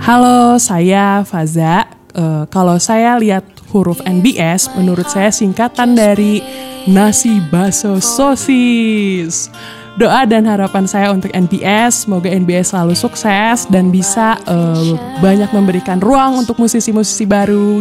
Halo, saya Faza. Kalau saya lihat huruf NBS, menurut saya singkatan dari nasi baso sosis. Doa dan harapan saya untuk NBS, semoga NBS selalu sukses dan bisa banyak memberikan ruang untuk musisi-musisi baru